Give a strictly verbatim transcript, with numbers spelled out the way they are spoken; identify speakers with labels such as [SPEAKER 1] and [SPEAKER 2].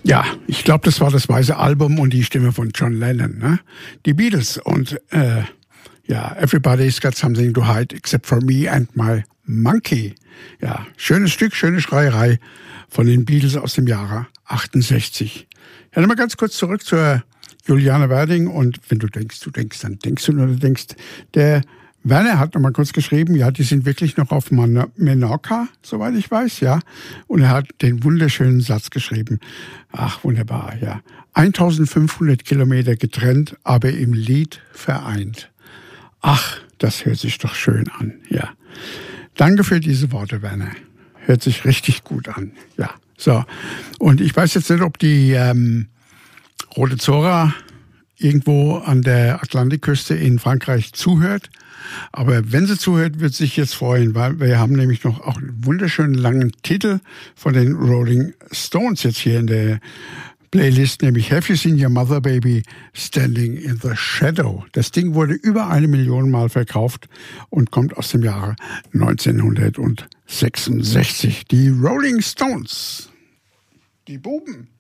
[SPEAKER 1] Ja, ich glaube, das war das weiße Album und die Stimme von John Lennon, ne? Die Beatles und äh, ja, Everybody's Got Something to Hide Except for Me and My Monkey. Ja, schönes Stück, schöne Schreierei von den Beatles aus dem Jahre achtundsechzig. Ja, nochmal ganz kurz zurück zur Juliane Werding und wenn du denkst, du denkst, dann denkst du nur, du denkst, der Werner hat noch mal kurz geschrieben, ja, die sind wirklich noch auf Menorca, soweit ich weiß, ja. Und er hat den wunderschönen Satz geschrieben. Ach, wunderbar, ja. eintausendfünfhundert Kilometer getrennt, aber im Lied vereint. Ach, das hört sich doch schön an, ja. Danke für diese Worte, Werner. Hört sich richtig gut an, ja. So, und ich weiß jetzt nicht, ob die ähm, Rote Zora irgendwo an der Atlantikküste in Frankreich zuhört. Aber wenn sie zuhört, wird sie sich jetzt freuen, weil wir haben nämlich noch auch einen wunderschönen langen Titel von den Rolling Stones jetzt hier in der Playlist, nämlich Have You Seen Your Mother Baby Standing in the Shadow. Das Ding wurde über eine Million Mal verkauft und kommt aus dem Jahre neunzehnhundertsechsundsechzig. Die Rolling Stones, die Buben.